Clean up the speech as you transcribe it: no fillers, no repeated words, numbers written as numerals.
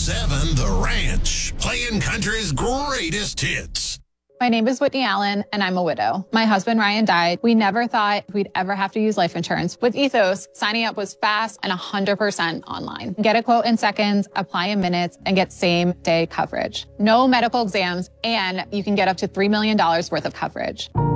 1017 The Ranch, playing country's greatest hits. My name is Whitney Allen, and I'm a widow. My husband, Ryan, died. We never thought we'd ever have to use life insurance. With Ethos, signing up was fast and 100% online. Get a quote in seconds, apply in minutes, and get same-day coverage. No medical exams, and you can get up to $3 million worth of coverage.